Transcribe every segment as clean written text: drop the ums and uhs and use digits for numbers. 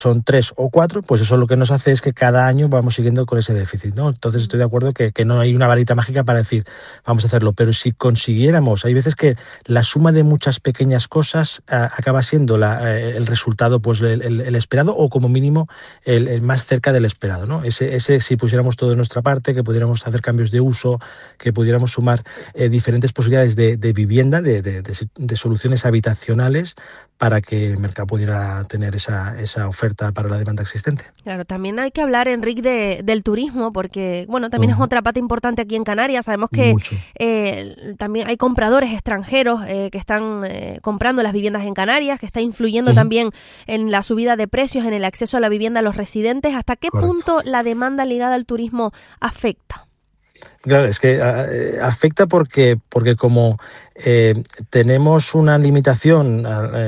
son 3 o 4, pues eso lo que nos hace es que cada año vamos siguiendo con ese déficit, ¿no? Entonces estoy de acuerdo que no hay una varita mágica para decir vamos a hacerlo, pero si consiguiéramos, hay veces que la suma de muchas pequeñas cosas acaba siendo el resultado pues el esperado, o como mínimo el más cerca del esperado, ¿no? Ese si pusiéramos todo de nuestra parte, que pudiéramos hacer cambios de uso, que pudiéramos sumar diferentes posibilidades de vivienda, de soluciones habitacionales, para que el mercado pudiera tener esa oferta para la demanda existente. Claro, también hay que hablar, Enric, del turismo, porque bueno, también es otra pata importante aquí en Canarias. Sabemos que también hay compradores extranjeros que están comprando las viviendas en Canarias, que está influyendo también en la subida de precios, en el acceso a la vivienda a los residentes. ¿Hasta qué punto la demanda ligada al turismo afecta? Claro, es que afecta porque como tenemos una limitación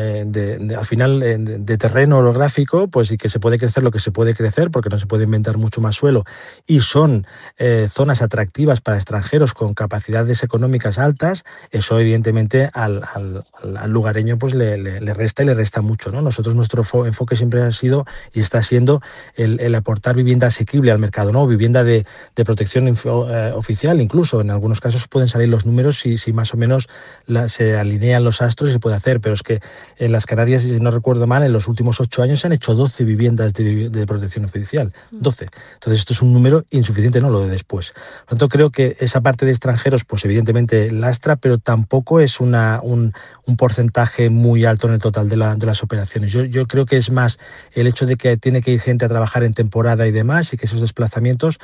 al final de terreno orográfico, pues y que se puede crecer lo que se puede crecer, porque no se puede inventar mucho más suelo, y son zonas atractivas para extranjeros con capacidades económicas altas, eso evidentemente al lugareño pues le resta mucho, ¿no? Nosotros nuestro enfoque siempre ha sido y está siendo el aportar vivienda asequible al mercado, ¿no? Vivienda de protección oficial, incluso en algunos casos pueden salir los números si más o menos se alinean los astros y se puede hacer, pero es que en las Canarias, si no recuerdo mal, en los últimos 8 años se han hecho 12 viviendas de protección oficial, 12. Entonces esto es un número insuficiente, no lo de después. Por lo tanto, creo que esa parte de extranjeros, pues evidentemente lastra, pero tampoco es un porcentaje muy alto en el total de las operaciones. Yo creo que es más el hecho de que tiene que ir gente a trabajar en temporada y demás, y que esos desplazamientos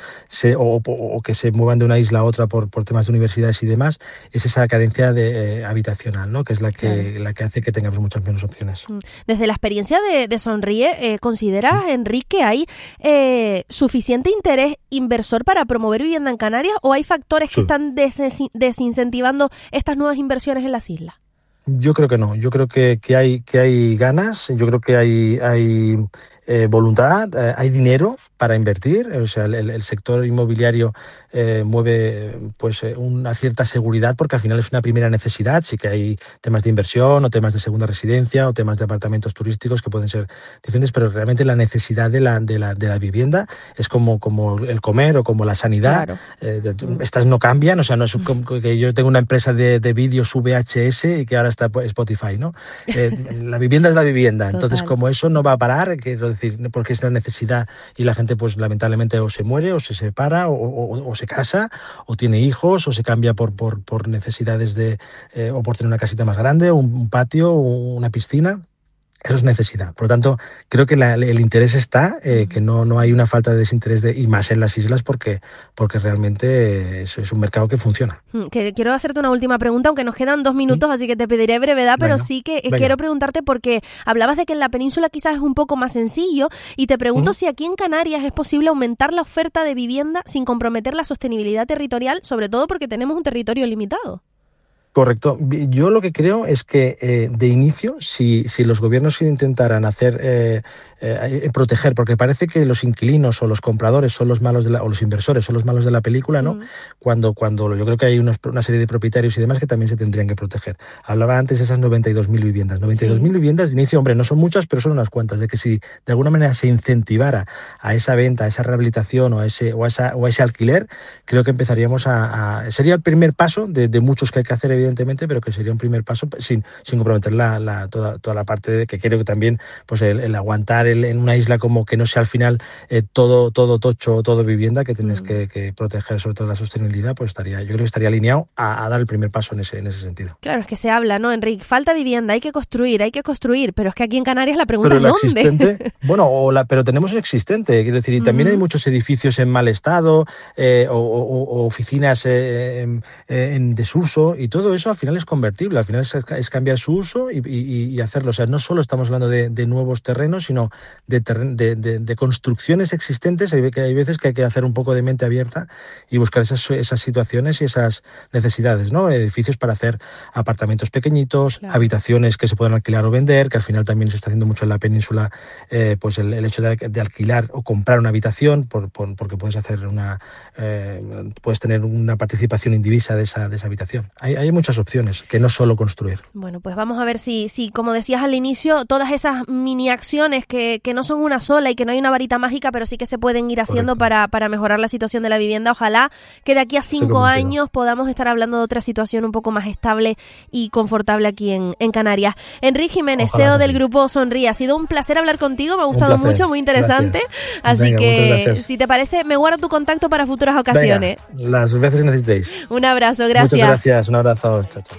o que se muevan de una isla a otra por temas de universidades y demás, es esa carencia habitacional, ¿no? Que es la que hace que tengamos muchas menos opciones. Desde la experiencia de Sonríe, ¿consideras, Enric, que hay suficiente interés inversor para promover vivienda en Canarias, o hay factores que están desincentivando estas nuevas inversiones en las islas? Yo creo que no. Yo creo que hay ganas, yo creo que hay voluntad, hay dinero para invertir. O sea, el sector inmobiliario mueve pues una cierta seguridad, porque al final es una primera necesidad. Sí que hay temas de inversión o temas de segunda residencia o temas de apartamentos turísticos que pueden ser diferentes, pero realmente la necesidad de la vivienda es como el comer o como la sanidad. Claro. Estas no cambian, o sea, no es como que yo tengo una empresa de vídeos VHS y que ahora está Spotify, ¿no? La vivienda es la vivienda. Total. Entonces, como eso no va a parar, quiero decir, porque es la necesidad, y la gente pues lamentablemente o se muere o se separa o se casa o tiene hijos o se cambia por necesidades o por tener una casita más grande, un patio, una piscina. Eso es necesidad. Por lo tanto, creo que el interés está, que no hay una falta de desinterés y más en las islas, porque realmente es un mercado que funciona. Quiero hacerte una última pregunta, aunque nos quedan 2 minutos, así que te pediré brevedad, pero sí que quiero preguntarte, porque hablabas de que en la península quizás es un poco más sencillo, y te pregunto si aquí en Canarias es posible aumentar la oferta de vivienda sin comprometer la sostenibilidad territorial, sobre todo porque tenemos un territorio limitado. Correcto. Yo lo que creo es que de inicio, si los gobiernos intentaran hacer proteger, porque parece que los inquilinos o los compradores son los malos o los inversores son los malos de la película, ¿no? Cuando yo creo que hay una serie de propietarios y demás que también se tendrían que proteger. Hablaba antes de esas 92.000 viviendas. 92.000 viviendas de inicio, hombre, no son muchas, pero son unas cuantas. De que si de alguna manera se incentivara a esa venta, a esa rehabilitación o a ese alquiler, creo que empezaríamos sería el primer paso de muchos que hay que hacer, evidentemente, pero que sería un primer paso sin comprometer toda la parte de que creo que también pues el aguantar en una isla como que no sea al final todo tocho, todo vivienda, que tienes que proteger sobre todo la sostenibilidad, pues yo creo que estaría alineado a dar el primer paso en ese sentido. Claro, es que se habla, ¿no, Enric? Falta vivienda, hay que construir, pero es que aquí en Canarias la pregunta es ¿dónde? Existente, pero tenemos el existente, quiero decir, y también hay muchos edificios en mal estado o oficinas en desuso, y todo eso al final es convertible, al final es cambiar su uso y hacerlo. O sea, no solo estamos hablando de nuevos terrenos, sino de construcciones existentes. Hay veces que hay que hacer un poco de mente abierta y buscar esas situaciones y esas necesidades, ¿no? Edificios para hacer apartamentos pequeñitos, claro, habitaciones que se puedan alquilar o vender, que al final también se está haciendo mucho en la península, pues el hecho de alquilar o comprar una habitación, porque puedes tener una participación indivisa de esa habitación. Hay muchas opciones, que no solo construir. Bueno, pues vamos a ver si como decías al inicio, todas esas mini acciones que que no son una sola y que no hay una varita mágica, pero sí que se pueden ir haciendo para mejorar la situación de la vivienda. Ojalá que de aquí a 5 años podamos estar hablando de otra situación un poco más estable y confortable aquí en Canarias. Enrique Jiménez, CEO del Grupo Sonríe. Ha sido un placer hablar contigo, me ha gustado mucho, muy interesante. Gracias. Así que, si te parece, me guardo tu contacto para futuras ocasiones. Venga, las veces que necesitéis. Un abrazo, gracias. Muchas gracias, un abrazo. Chao, chao.